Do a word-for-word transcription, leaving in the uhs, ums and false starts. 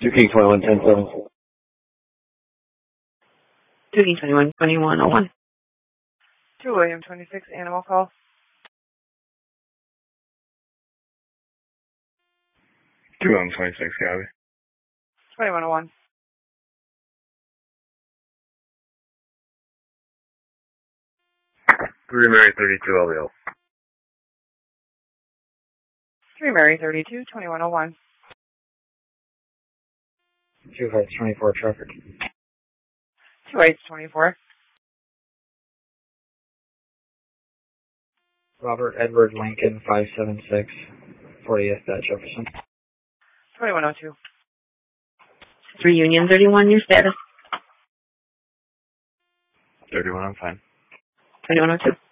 two King twenty-one ten seven. two King twenty-one twenty-one oh one. two William twenty-six, animal call. two William twenty-six, copy. twenty-one oh one. three Mary thirty-two, L B L. three Mary thirty-two, twenty-one oh one. two Heights twenty-four, traffic. two Heights twenty-four. Robert Edward Lincoln five seven six, fortieth at Jefferson. twenty-one oh two. three Union thirty-one, your status. thirty-one, I'm fine. twenty-one oh two.